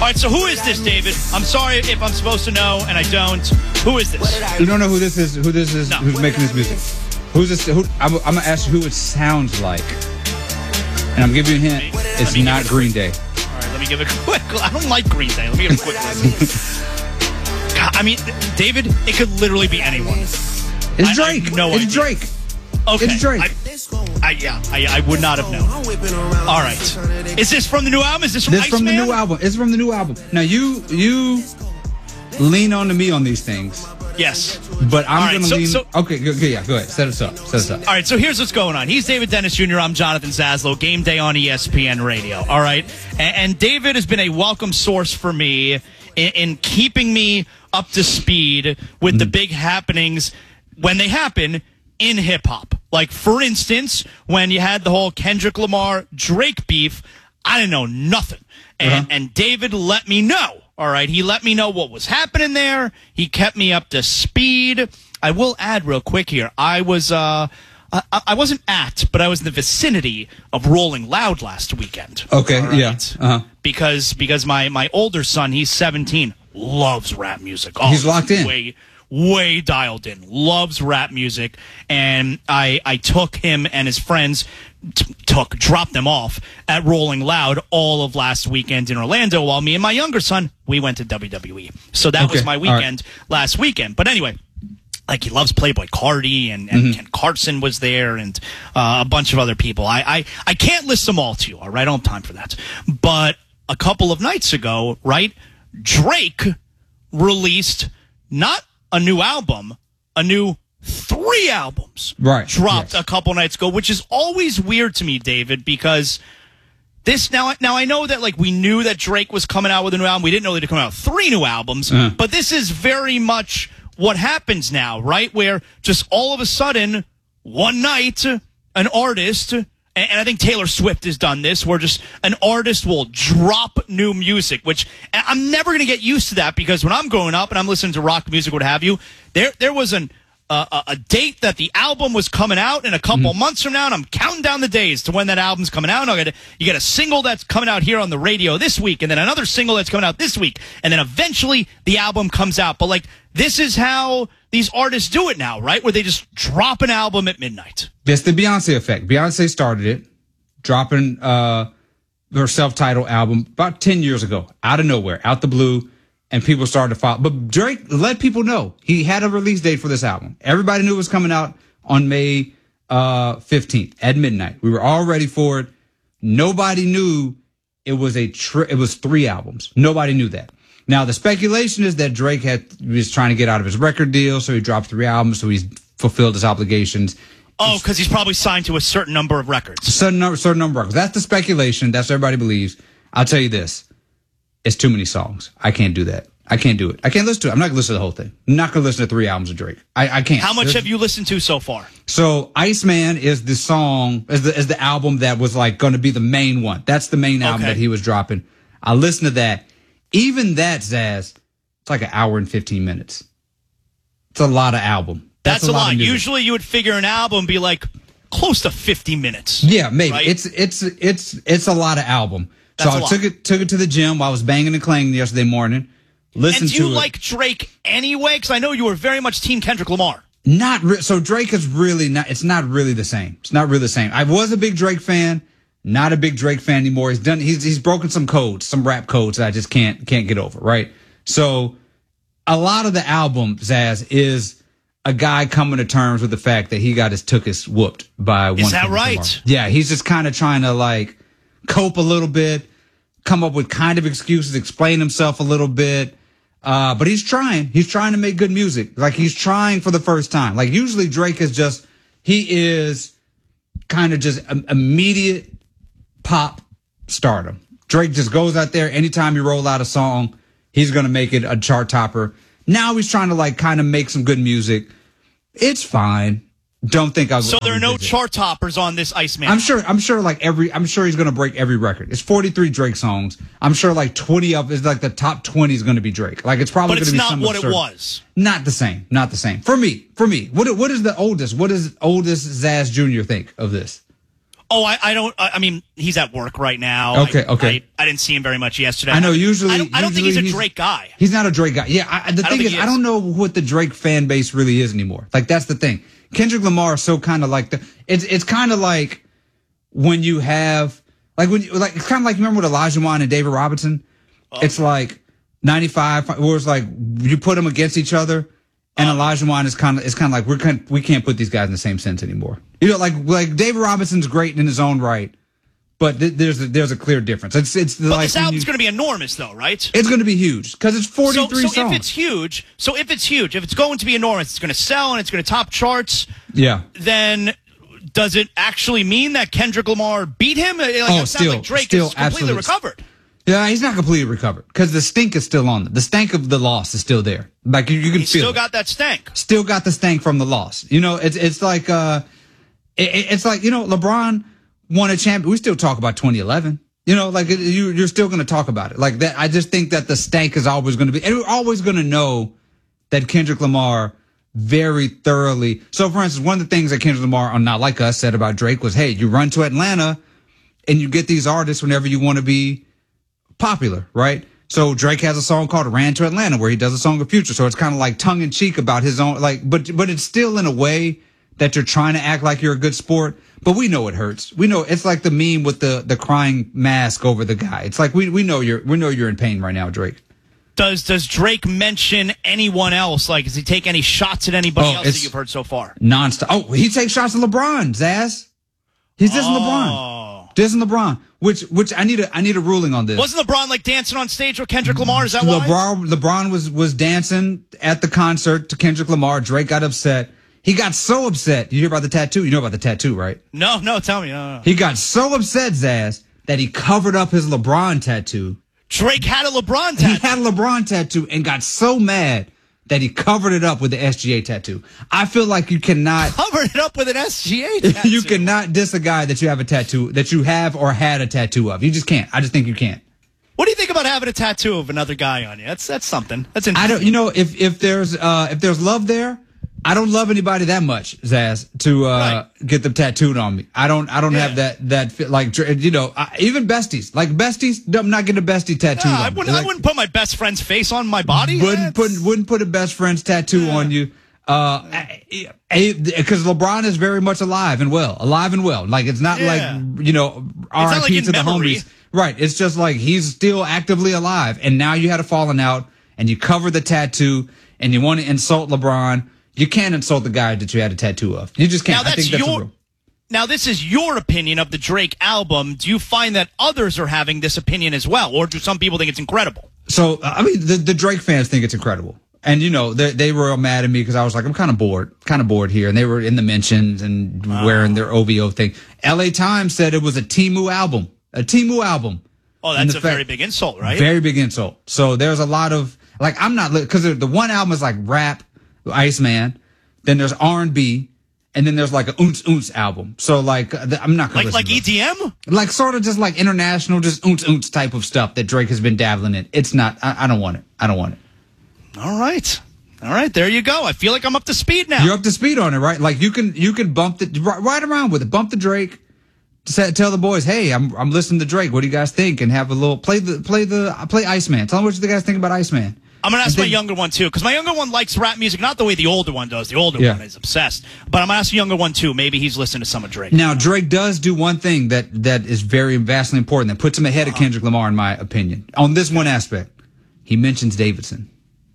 right, so who is this, David? I'm sorry if I'm supposed to know and I don't. Who is this? You don't know who this is? Who this is? No. Who's making this music? Who's this? I'm gonna ask you who it sounds like, and I'm giving you a hint. It's not Green Day. All right, let me give it a quick. I don't like Green Day. Let me give it a quick listen. God, I mean, David, it could literally be anyone. It's Drake. It's Drake. Okay. It's Drake. I would not have known. All right. Is this from the new album? Is this from Iceman? From the new album. It's from the new album. Now, you lean on to me on these things. Yes. But I'm going to lean... So, okay, go ahead. Set us up. All right, so here's what's going on. He's David Dennis Jr. I'm Jonathan Zaslow. Game Day on ESPN Radio. All right? And David has been a welcome source for me in keeping me up to speed with the big happenings when they happen in hip-hop. Like, for instance, when you had the whole Kendrick Lamar-Drake beef, I didn't know nothing. And David let me know. All right, he let me know what was happening there. He kept me up to speed. I will add real quick here. I wasn't at, but I was in the vicinity of Rolling Loud last weekend. Okay, right? yeah. Uh-huh. Because my older son, he's 17, loves rap music. Oh, he's locked in. Way dialed in. Loves rap music. And I took him and his friends, dropped them off at Rolling Loud all of last weekend in Orlando, while me and my younger son, we went to WWE. So that was my weekend last weekend. But anyway, like, he loves Playboy Cardi, and Ken Carson was there, and a bunch of other people. I can't list them all to you, all right? I don't have time for that. But a couple of nights ago, right, Drake released not a new album, a new 3 albums dropped a couple nights ago, which is always weird to me, David, because this now I know that, like, we knew that Drake was coming out with a new album. We didn't know they'd come out with 3 new albums, but this is very much what happens now, right? Where just all of a sudden, one night, an artist, and I think Taylor Swift has done this, where just an artist will drop new music, which I'm never going to get used to that, because when I'm growing up and I'm listening to rock music, what have you, there was a date that the album was coming out, and a couple months from now, and I'm counting down the days to when that album's coming out. You get a single that's coming out here on the radio this week, and then another single that's coming out this week, and then eventually the album comes out. But, like, this is how these artists do it now, right? Where they just drop an album at midnight. That's the Beyonce effect. Beyonce started it, dropping her self-titled album about 10 years ago, out of nowhere, out the blue. And people started to follow. But Drake let people know he had a release date for this album. Everybody knew it was coming out on May 15th at midnight. We were all ready for it. Nobody knew it was it was 3 albums. Nobody knew that. Now, the speculation is that Drake was trying to get out of his record deal, so he dropped 3 albums, so he's fulfilled his obligations. Oh, because he's probably signed to a certain number of records. Certain number of records. That's the speculation. That's what everybody believes. I'll tell you this. It's too many songs. I can't do that. I can't do it. I can't listen to it. I'm not going to listen to the whole thing. I'm not going to listen to 3 albums of Drake. I can't. How much have you listened to so far? So Iceman is the song, is the album that was, like, going to be the main one. That's the main album that he was dropping. I listened to that. Even that, Zaz, it's like an hour and 15 minutes. It's a lot of album. That's a lot. Usually you would figure an album be like close to 50 minutes. Yeah, maybe. Right? It's a lot of album. So I took it to the gym while I was banging and clanging yesterday morning. And do you like Drake anyway? Because I know you were very much Team Kendrick Lamar. So Drake is really not. It's not really the same. It's not really the same. I was a big Drake fan. Not a big Drake fan anymore. He's broken some codes, some rap codes that I just can't get over. Right. So a lot of the album, Zaz, is a guy coming to terms with the fact that he got his tuchus whooped by one. Is that right? Yeah. He's just kind of trying to, like, cope a little bit, come up with kind of excuses, explain himself a little bit. But he's trying. He's trying to make good music. Like, he's trying for the first time. Like, usually Drake he is kind of just immediate pop stardom. Drake just goes out there. Anytime you roll out a song, he's going to make it a chart topper. Now he's trying to, like, kind of make some good music. It's fine. Don't think I was. So there are no chart toppers on this Iceman. I'm sure he's going to break every record. It's 43 Drake songs. I'm sure like 20 of it's like the top 20 is going to be Drake. Like, it's probably going to be not what absurd. It was. Not the same. Not the same. For me. What is the oldest? What does oldest Zaz Jr. think of this? Oh, I don't. I mean, he's at work right now. Okay. I didn't see him very much yesterday. I know. I don't think he's a Drake guy. He's not a Drake guy. Yeah. The thing is, I don't know what the Drake fan base really is anymore. Like, that's the thing. Kendrick Lamar is so kind of like it's kind of like when you have it's kind of like, remember with Elijah Wan and David Robinson. It's like 95, where it's like you put them against each other. And Elijah Wan is kind of like we can't put these guys in the same sense anymore. You know, like David Robinson's great in his own right, but there's a clear difference. But this album's going to be enormous, though, right? It's going to be huge because it's 43 songs. If it's huge, if it's going to be enormous, it's going to sell and it's going to top charts. Yeah. Then does it actually mean that Kendrick Lamar beat him? It sounds like Drake is completely recovered. Yeah, he's not completely recovered because the stink is still on. The stank of the loss is still there. Like you can feel. Still got that stank. Still got the stank from the loss. You know, it's like it's like, you know, LeBron won a champion. We still talk about 2011. You know, like you're still going to talk about it like that. I just think that the stank is always going to be, and we're always going to know that Kendrick Lamar very thoroughly. So, for instance, one of the things that Kendrick Lamar on Not Like Us said about Drake was, "Hey, you run to Atlanta, and you get these artists whenever you want to be popular, right?" So Drake has a song called "Ran to Atlanta" where he does a song of Future. So it's kind of like tongue in cheek about his own, like, but it's still in a way that you're trying to act like you're a good sport. But we know it hurts. We know it's like the meme with the crying mask over the guy. It's like we know you're in pain right now, Drake. Does Drake mention anyone else? Like, does he take any shots at anybody else that you've heard so far? Nonstop. Oh, he takes shots at LeBron, Zaz. He's dissing LeBron. Dissing LeBron. Which I need a ruling on this. Wasn't LeBron like dancing on stage with Kendrick Lamar? Is that why? LeBron was dancing at the concert to Kendrick Lamar. Drake got upset. He got so upset. You hear about the tattoo? You know about the tattoo, right? No, tell me. No. He got so upset, Zaz, that he covered up his LeBron tattoo. Drake had a LeBron tattoo. He had a LeBron tattoo and got so mad that he covered it up with the SGA tattoo. I feel like you cannot cover it up with an SGA tattoo. You cannot diss a guy that you have a tattoo, that you have or had a tattoo of. You just can't. I just think you can't. What do you think about having a tattoo of another guy on you? That's something. That's interesting. I don't. You know, if there's love there, I don't love anybody that much, Zaz, to get them tattooed on me. I don't have that like, you know, even besties. Like besties, I'm not getting a bestie tattooed on me. I wouldn't put my best friend's face on my body. Wouldn't put a best friend's tattoo on you. Because LeBron is very much alive and well. Like, it's not like, you know, R.I.P. to the homies. Right. It's just like he's still actively alive. And now you had a falling out and you cover the tattoo and you want to insult LeBron. You can't insult the guy that you had a tattoo of. You just can't. Now, this is your opinion of the Drake album. Do you find that others are having this opinion as well? Or do some people think it's incredible? So, I mean, the Drake fans think it's incredible. And, you know, they were mad at me because I was like, I'm kind of bored here. And they were in the mentions and wearing their OVO thing. LA Times said it was a Temu album. Oh, that's a very big insult, right? Very big insult. So there's a lot of, like, I'm not, because the one album is like rap, Iceman, then there's R&B, and then there's like a Oonce album. So like I'm not gonna like EDM, like sort of just like international, just Oonce type of stuff that Drake has been dabbling in. It's not. I don't want it. All right, there you go. I feel like I'm up to speed now. You're up to speed on it, right? Like you can bump the right around with it. Bump the Drake. Tell the boys, hey, I'm listening to Drake. What do you guys think? And have a little play Iceman. Tell them what you guys think about Iceman. I'm going to ask my younger one, too, because my younger one likes rap music, not the way the older one does. The older one is obsessed. But I'm going to ask the younger one, too. Maybe he's listening to some of Drake. Now, Drake does do one thing that is very vastly important, that puts him ahead of Kendrick Lamar, in my opinion. On this one aspect, he mentions Davidson.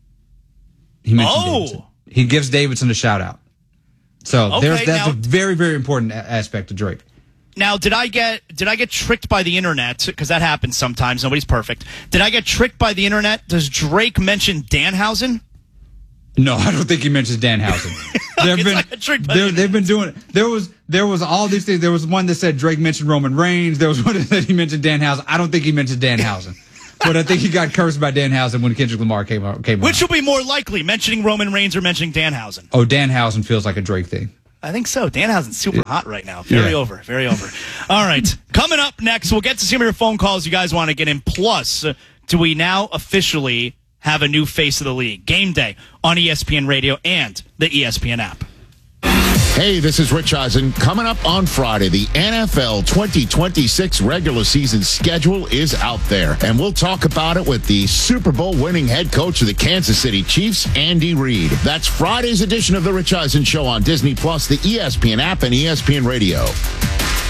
Davidson. He gives Davidson a shout-out. So that's a very, very important aspect of Drake. Now, did I get tricked by the internet? Because that happens sometimes. Nobody's perfect. Did I get tricked by the internet? Does Drake mention Danhausen? No, I don't think he mentions Danhausen. They've been doing it. There was all these things. There was one that said Drake mentioned Roman Reigns. There was one that said he mentioned Danhausen. I don't think he mentioned Danhausen. But I think he got cursed by Danhausen when Kendrick Lamar came on. Which will be more likely, mentioning Roman Reigns or mentioning Danhausen? Oh, Danhausen feels like a Drake thing. I think so. Danhausen's super hot right now. Very over. All right. Coming up next, we'll get to some of your phone calls you guys want to get in. Plus, do we now officially have a new face of the league? Game day on ESPN Radio and the ESPN app. Hey, this is Rich Eisen. Coming up on Friday, the NFL 2026 regular season schedule is out there, and we'll talk about it with the Super Bowl winning head coach of the Kansas City Chiefs, Andy Reid. That's Friday's edition of the Rich Eisen Show on Disney Plus, the ESPN app, and ESPN Radio.